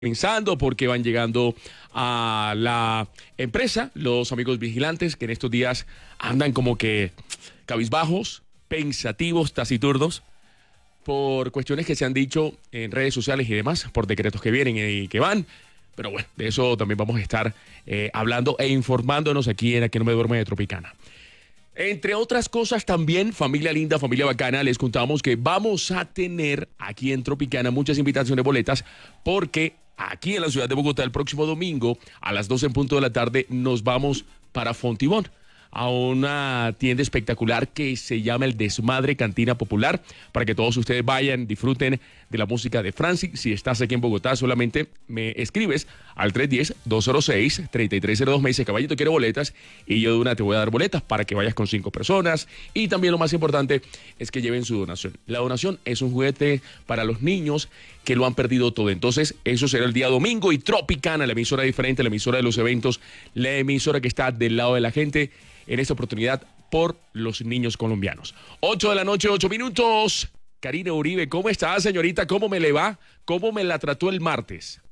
pensando porque van llegando a la empresa los amigos vigilantes que en estos días andan como que cabizbajos, pensativos, taciturnos por cuestiones que se han dicho en redes sociales y demás, por decretos que vienen y que van. Pero bueno, de eso también vamos a estar hablando e informándonos aquí en Aquí No Me Duerme de Tropicana. Entre otras cosas también, familia linda, familia bacana, les contamos que vamos a tener aquí en Tropicana muchas invitaciones boletas porque aquí en la ciudad de Bogotá el próximo domingo a las 12 en punto de la tarde nos vamos para Fontibón, a una tienda espectacular que se llama El Desmadre Cantina Popular, para que todos ustedes vayan, disfruten de la música de Francis. Si estás aquí en Bogotá, solamente me escribes al 310-206-3302, me dice, caballito, quiero boletas, y yo de una te voy a dar boletas para que vayas con 5 personas, y también lo más importante es que lleven su donación. La donación es un juguete para los niños que lo han perdido todo. Entonces, eso será el día domingo, y Tropicana, la emisora diferente, la emisora de los eventos, la emisora que está del lado de la gente, en esta oportunidad por los niños colombianos. 8 de la noche, 8 minutos. Karina Uribe, ¿cómo está, señorita? ¿Cómo me le va? ¿Cómo me la trató el martes?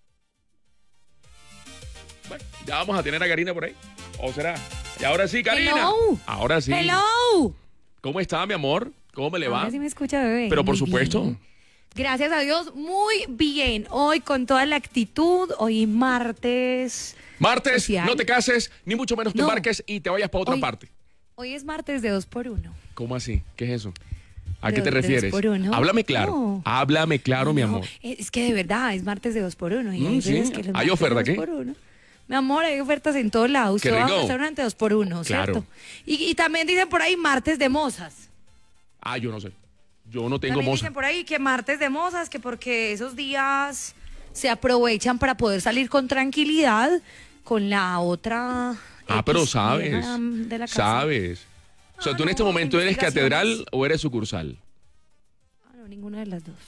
Bueno, ya vamos a tener a Karina por ahí. ¿O será? Y ahora sí, Karina. Hello. Ahora sí. Hello. ¿Cómo está, mi amor? ¿Cómo me le va? Ahora sí me escucha, bebé. Pero por Muy supuesto. bien. Gracias a Dios, muy bien. Hoy con toda la actitud, hoy martes. Martes, social. no te cases, ni mucho menos te No. embarques y te vayas para otra Hoy- parte. Hoy es martes de 2x1. ¿Cómo así? ¿Qué es eso? ¿A De qué te dos- de refieres? 2x1. Háblame claro. No. Háblame claro, mi No, amor. es que de verdad es martes de 2x1. Y hay Sí. veces que los ¿Hay martes oferta de aquí? 2x1. Mi amor, hay ofertas en todos lados. Qué Usted va a un rico. restaurante 2x1, Claro. ¿cierto? Y también dicen por ahí martes de mozas. Ah, yo no sé. Yo no tengo También moza. dicen por ahí que martes de mozas, que porque esos días se aprovechan para poder salir con tranquilidad con la otra. Ah, pero X sabes. vieja de la casa. Sabes. O sea, Ah, ¿tú en este no, momento eres investigaciones. catedral o eres sucursal? Ah, no, ninguna de las dos.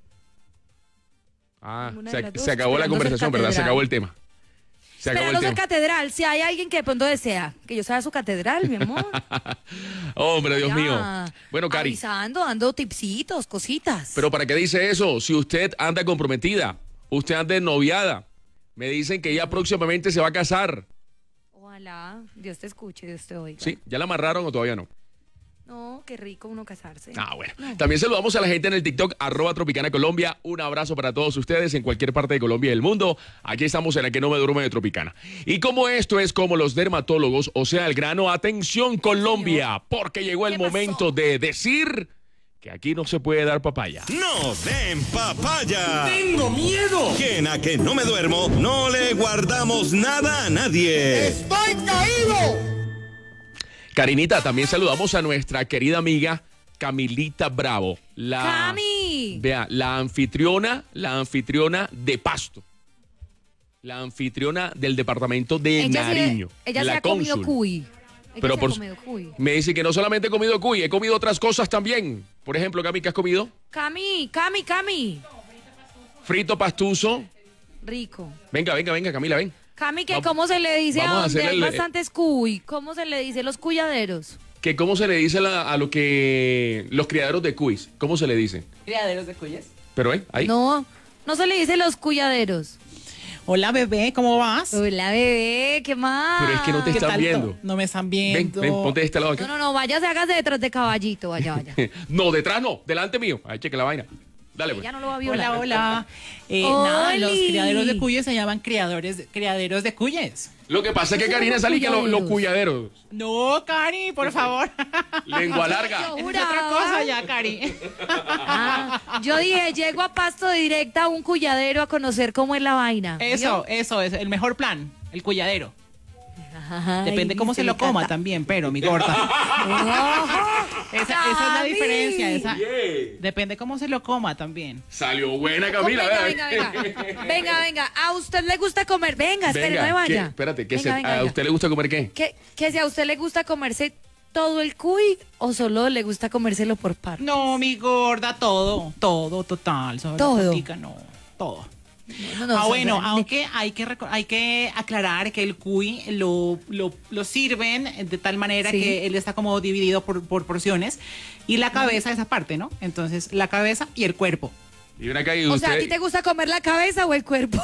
Ah, Ninguna de las dos, se acabó la esperando ser conversación, ¿verdad? Se catedral. acabó el tema. Se acabó el Esperando ser tema. catedral. Si hay alguien que de pronto desea que yo sea su catedral, mi amor. Hombre, Dios Ya, mío. Bueno, Cari, avisando, dando tipsitos, cositas. ¿pero para qué dice eso? Si usted anda comprometida, usted anda noviada, me dicen que ella próximamente se va a casar. Ojalá Dios te escuche, Dios te oiga. ¿Sí? ¿Ya la amarraron o todavía no? No, qué rico uno casarse. Ah, bueno. No. También saludamos a la gente en el TikTok, @Tropicana Colombia. Un abrazo para todos ustedes en cualquier parte de Colombia y del mundo. Aquí estamos en la Que No Me Duerme de Tropicana. Y como esto es como los dermatólogos, o sea, el grano, atención Colombia, porque llegó el ¿Qué pasó? momento de decir que aquí no se puede dar papaya. ¡No den papaya! ¡Tengo miedo! Que en A Que No Me Duermo no le guardamos nada a nadie. ¡Estoy caído! Karinita, también saludamos a nuestra querida amiga Camilita Bravo. ¡Cami! Vea, la anfitriona de Pasto. La anfitriona del departamento de Nariño. Ella la se ha comido cónsul. cuy. Ella Pero se por- ha comido cuy. Me dice que no solamente he comido cuy, he comido otras cosas también. Por ejemplo, Cami, ¿qué has comido? Cami. Frito pastuso. Rico. Venga, Camila, ven. Cami, que Vamos- ¿cómo se le dice vamos a a donde hay hacerle- bastantes cuy? ¿Cómo se le dice los cuyaderos? Que ¿Cómo se le dice a lo que los criaderos de cuis? ¿Cómo se le dice? Criaderos de cuyes. Pero, ahí. No se le dice los cuyaderos. Hola, bebé, ¿cómo vas? Hola, bebé, ¿qué más? Pero es que no te ¿Qué están tal? viendo. No me están Ven, viendo. ponte de este lado acá. No, váyase, hágase detrás de caballito, vaya. No, detrás no, delante mío. Ay, cheque la vaina. Dale, pues. Ella no lo va a violar. Hola. Nada, ¡Oli! los criaderos de cuyes se llaman criaderos de cuyes. Lo que pasa es que Karina salí que los cuyaderos. No, Cari, por favor. Lengua larga. Yo Es juraba. otra cosa ya, Cari. Yo dije, llego a Pasto directa a un cuyadero a conocer cómo es la vaina. Eso es el mejor plan, el cuyadero. Ay, Depende cómo se lo le coma encanta. también, pero mi gorda. Esa es la Cami. diferencia. Bien. Depende cómo se lo coma también. Salió buena Camila. Venga. ¿A usted le gusta comer? Venga, espere, no me vaya. Espérate, ¿qué Venga. ¿a usted le gusta comer qué? Que si a usted le gusta comerse todo el cuy o solo le gusta comérselo por partes. No, mi gorda, todo, total. Solo Todo. la patica, no, todo. No, Bueno, son- aunque hay que aclarar que el cuy lo sirven de tal manera Sí. que él está como dividido por porciones y la cabeza esa parte, ¿no? Entonces, la cabeza y el cuerpo. Y ven acá y O sea, ¿a usted... ti te gusta comer la cabeza o el cuerpo?